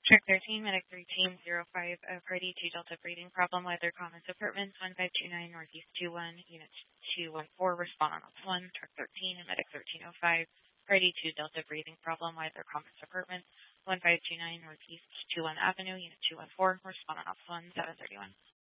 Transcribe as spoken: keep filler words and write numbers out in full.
Truck thirteen, Medic three Team zero five, uh, Party two Delta breathing problem, Weather Commons Apartments, one five two nine Northeast two one, Unit two one four, respond on ops one, Truck thirteen, and Medic thirteen oh five, Party two Delta breathing problem, Weather Commons Apartments, one five two nine Northeast two one Avenue, Unit two one four, respond on ops one, seven thirty-one.